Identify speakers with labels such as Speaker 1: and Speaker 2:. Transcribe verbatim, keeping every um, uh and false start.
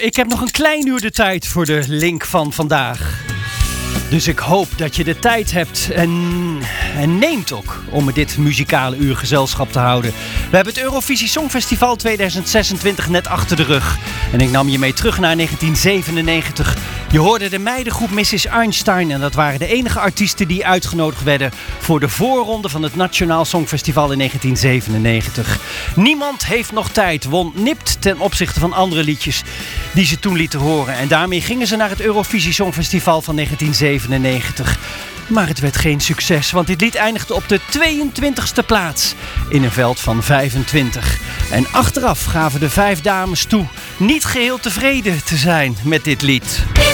Speaker 1: Ik heb nog een klein uur de tijd voor de link van vandaag. Dus ik hoop dat je de tijd hebt en, en neemt ook om me dit muzikale uur gezelschap te houden. We hebben het Eurovisie Songfestival tweeduizend zesentwintig net achter de rug. En ik nam je mee terug naar negentien zevenennegentig. Je hoorde de meidengroep missus Einstein en dat waren de enige artiesten die uitgenodigd werden voor de voorronde van het Nationaal Songfestival in negentien zevenennegentig. Niemand heeft nog tijd won nipt ten opzichte van andere liedjes die ze toen lieten horen. En daarmee gingen ze naar het Eurovisie Songfestival van negentien zevenennegentig. Maar het werd geen succes, want dit lied eindigde op de tweeëntwintigste plaats in een veld van vijfentwintig. En achteraf gaven de vijf dames toe niet geheel tevreden te zijn met dit lied.